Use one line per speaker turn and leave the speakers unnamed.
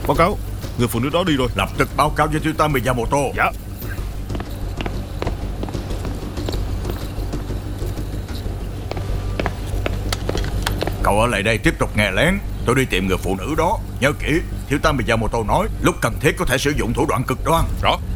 Báo cáo, người phụ nữ đó đi rồi.
Lập tức báo cáo với thiếu tá Miyamoto.
Dạ.
Cậu ở lại đây tiếp tục nghe lén. Tôi đi tìm người phụ nữ đó. Nhớ kỹ, thiếu tá Miyamoto nói lúc cần thiết có thể sử dụng thủ đoạn cực đoan.
Rõ.